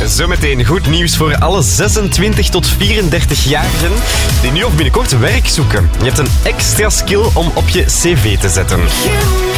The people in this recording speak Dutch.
Zometeen goed nieuws voor alle 26 tot 34-jarigen die nu of binnenkort werk zoeken. Je hebt een extra skill om op je cv te zetten.